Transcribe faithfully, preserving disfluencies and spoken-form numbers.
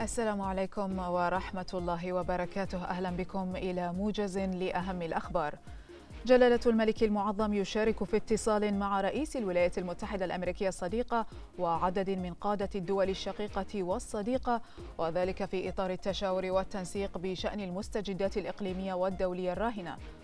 السلام عليكم ورحمة الله وبركاته. أهلا بكم إلى موجز لأهم الأخبار. جلالة الملك المعظم يشارك في اتصال مع رئيس الولايات المتحدة الأمريكية الصديقة وعدد من قادة الدول الشقيقة والصديقة، وذلك في إطار التشاور والتنسيق بشأن المستجدات الإقليمية والدولية الراهنة.